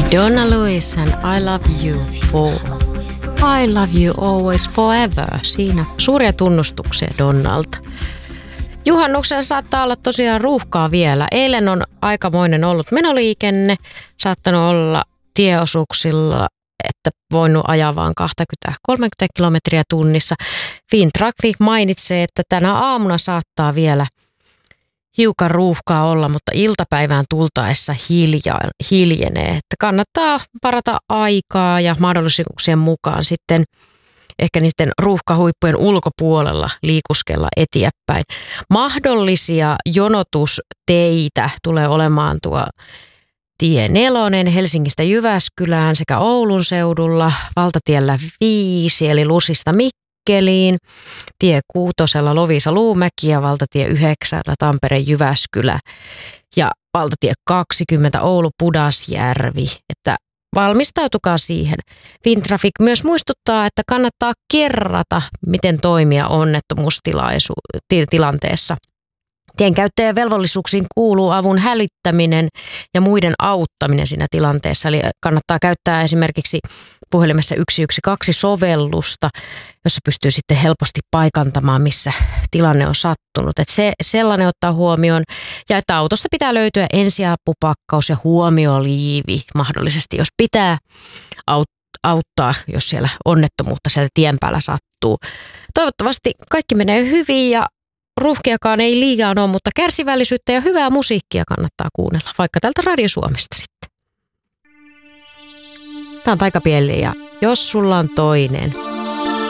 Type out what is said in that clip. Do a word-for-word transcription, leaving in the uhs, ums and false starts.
Donna Lewis and I Love You for I Love You Always Forever. Siinä suuria tunnustuksia Donnalta. Juhannuksen saattaa olla tosiaan ruuhkaa vielä. Eilen on aikamoinen ollut menoliikenne. Saattanut olla tieosuuksilla, että voinut ajaa vaan kaksikymmentä kolmekymmentä kilometriä tunnissa. Fintraffic mainitsee, että tänä aamuna saattaa vielä hiukan ruuhkaa olla, mutta iltapäivään tultaessa hilja, hiljenee. Että kannattaa varata aikaa ja mahdollisuuksien mukaan sitten ehkä niiden ruuhkahuippujen ulkopuolella liikuskella eteenpäin. Mahdollisia jonotusteitä tulee olemaan tuo tie nelonen Helsingistä Jyväskylään sekä Oulun seudulla, valtatiellä viisi eli Lusista Mikkeliin, tie kuutosella Loviisa Luumäki ja valtatie yhdeksällä Tampere Jyväskylä ja valtatie kaksikymmentä Oulu Pudasjärvi, että valmistautukaa siihen. Fintraffic myös muistuttaa, että kannattaa kerrata, miten toimia onnettomuustilanteessa. Tienkäyttäjän velvollisuuksiin kuuluu avun hälyttäminen ja muiden auttaminen siinä tilanteessa. Eli kannattaa käyttää esimerkiksi puhelimessa yksi yksi kaksi sovellusta, jossa pystyy sitten helposti paikantamaan, missä tilanne on sattunut. Että se sellainen ottaa huomioon. Ja että autossa pitää löytyä ensiapupakkaus ja huomioliivi mahdollisesti, jos pitää auttaa, jos siellä onnettomuutta sieltä tien päällä sattuu. Toivottavasti kaikki menee hyvin ja ruuhkiakaan ei liian ole, mutta kärsivällisyyttä ja hyvää musiikkia kannattaa kuunnella, vaikka tältä Radio Suomesta sitten. Tämä on Taikapieli ja jos sulla on toinen,